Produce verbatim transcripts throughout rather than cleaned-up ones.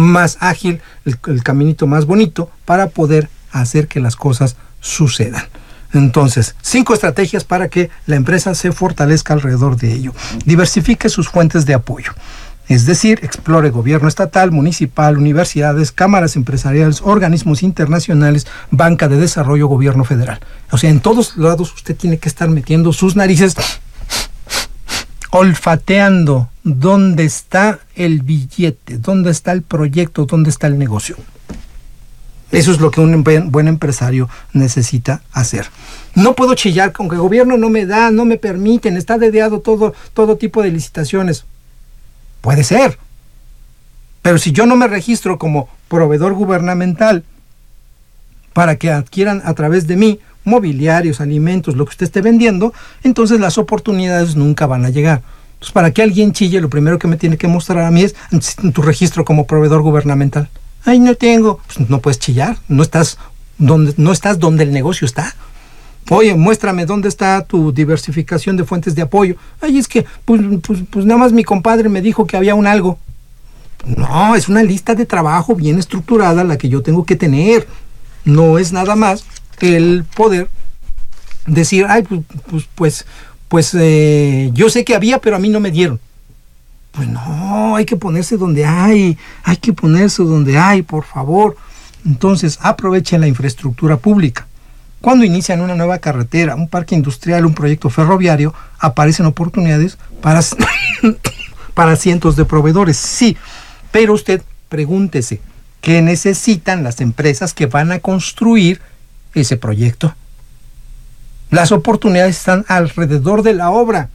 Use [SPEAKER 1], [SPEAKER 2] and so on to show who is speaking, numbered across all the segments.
[SPEAKER 1] más ágil, el, el caminito más bonito para poder hacer que las cosas sucedan. Entonces, cinco estrategias para que la empresa se fortalezca alrededor de ello. Diversifique sus fuentes de apoyo. Es decir, explore gobierno estatal, municipal, universidades, cámaras empresariales, organismos internacionales, banca de desarrollo, gobierno federal. O sea, en todos lados usted tiene que estar metiendo sus narices, olfateando dónde está el billete, dónde está el proyecto, dónde está el negocio. Eso es lo que un buen empresario necesita hacer. No puedo chillar con que el gobierno no me da, no me permiten, está dedeado todo, todo tipo de licitaciones. Puede ser, pero si yo no me registro como proveedor gubernamental para que adquieran a través de mí mobiliarios, alimentos, lo que usted esté vendiendo, entonces las oportunidades nunca van a llegar. Entonces, para que alguien chille, lo primero que me tiene que mostrar a mí es tu registro como proveedor gubernamental. Ay, no tengo. Pues no puedes chillar, no estás donde, no estás donde el negocio está. Oye, muéstrame dónde está tu diversificación de fuentes de apoyo. Ay, es que, pues, pues, pues nada más mi compadre me dijo que había un algo. No, es una lista de trabajo bien estructurada la que yo tengo que tener. No es nada más el poder decir, ay, pues, pues, pues, pues eh, yo sé que había, pero a mí no me dieron. Pues no, hay que ponerse donde hay, hay que ponerse donde hay, por favor. Entonces, aprovechen la infraestructura pública. Cuando inician una nueva carretera, un parque industrial, un proyecto ferroviario, aparecen oportunidades para, para cientos de proveedores. Sí, pero usted pregúntese, ¿qué necesitan las empresas que van a construir ese proyecto? Las oportunidades están alrededor de la obra.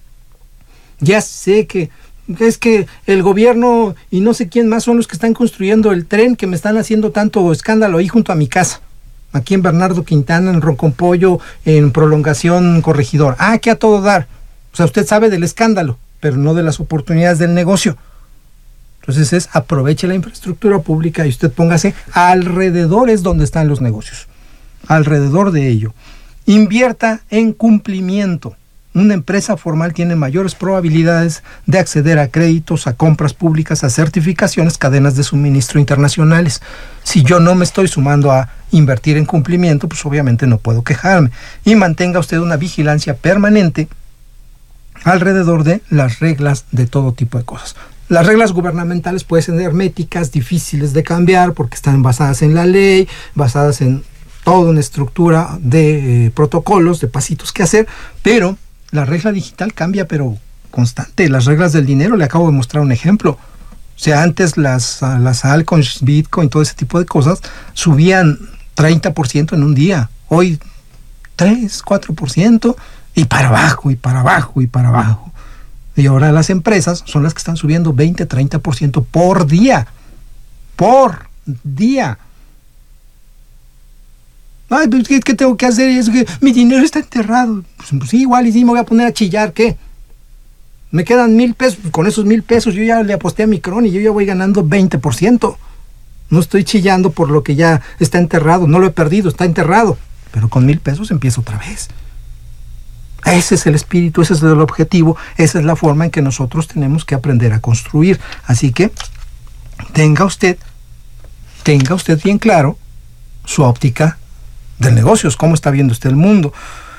[SPEAKER 1] Ya sé que es que el gobierno y no sé quién más son los que están construyendo el tren que me están haciendo tanto escándalo ahí junto a mi casa. Aquí en Bernardo Quintana, en Roncompollo, en Prolongación Corregidor. Ah, que a todo dar. O sea, usted sabe del escándalo, pero no de las oportunidades del negocio. Entonces es, aproveche la infraestructura pública y usted póngase alrededor es donde están los negocios. Alrededor de ello. Invierta en cumplimiento. Una empresa formal tiene mayores probabilidades de acceder a créditos, a compras públicas, a certificaciones, cadenas de suministro internacionales. Si yo no me estoy sumando a invertir en cumplimiento, pues obviamente no puedo quejarme. Y mantenga usted una vigilancia permanente alrededor de las reglas de todo tipo de cosas. Las reglas gubernamentales pueden ser herméticas, difíciles de cambiar, porque están basadas en la ley, basadas en toda una estructura de eh, protocolos, de pasitos que hacer, pero la regla digital cambia, pero constante. Las reglas del dinero, le acabo de mostrar un ejemplo. O sea, antes las, las altcoins, Bitcoin, todo ese tipo de cosas, subían treinta por ciento en un día. Hoy tres, cuatro por ciento y para abajo, y para abajo, y para abajo. Y ahora las empresas son las que están subiendo veinte, treinta por ciento por día. Por día. Ay, pues, ¿qué, ¿qué tengo que hacer? Es que mi dinero está enterrado. Pues, pues sí, igual y sí me voy a poner a chillar, ¿qué? Me quedan mil pesos, con esos mil pesos yo ya le aposté a mi Cron y yo ya voy ganando veinte por ciento. No estoy chillando por lo que ya está enterrado, no lo he perdido, está enterrado. Pero con mil pesos empiezo otra vez. Ese es el espíritu, ese es el objetivo, esa es la forma en que nosotros tenemos que aprender a construir. Así que tenga usted, tenga usted bien claro su óptica del negocio, cómo está viendo usted el mundo.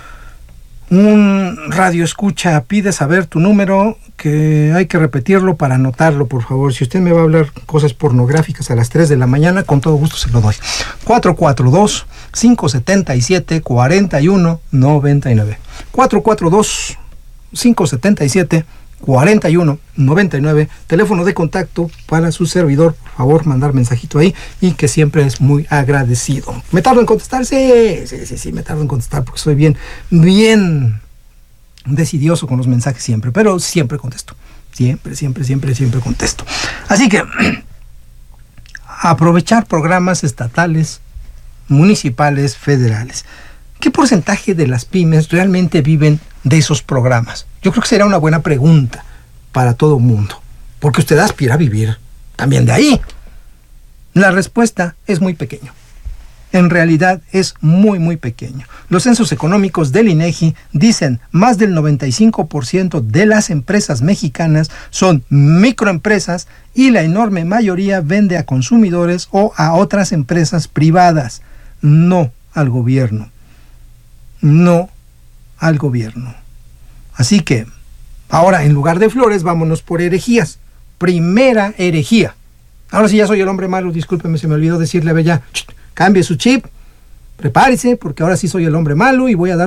[SPEAKER 1] Un radio escucha pide saber tu número, que hay que repetirlo para anotarlo, por favor. Si usted me va a hablar cosas pornográficas a las tres de la mañana, con todo gusto se lo doy. cuatro cuatro dos, cinco siete siete, cuatro uno nueve nueve. cuatro cuatro dos, cinco siete siete, cuarenta y uno noventa y nueve, teléfono de contacto para su servidor. Por favor, mandar mensajito ahí, y que siempre es muy agradecido. ¿Me tardo en contestar? Sí, sí, sí, sí, me tardo en contestar porque soy bien, bien decidioso con los mensajes siempre, pero siempre contesto. Siempre, siempre, siempre, siempre contesto. Así que aprovechar programas estatales, municipales, federales. ¿Qué porcentaje de las pymes realmente viven de esos programas? Yo creo que sería una buena pregunta para todo el mundo, porque usted aspira a vivir también de ahí. La respuesta es muy pequeño, en realidad es muy muy pequeño. Los censos económicos del INEGI dicen más del noventa y cinco por ciento de las empresas mexicanas son microempresas y la enorme mayoría vende a consumidores o a otras empresas privadas, no al gobierno, no al gobierno. Así que, ahora en lugar de flores, vámonos por herejías. Primera herejía. Ahora sí ya soy el hombre malo, discúlpeme, se me olvidó decirle a Bella, cambie su chip, prepárese, porque ahora sí soy el hombre malo y voy a dar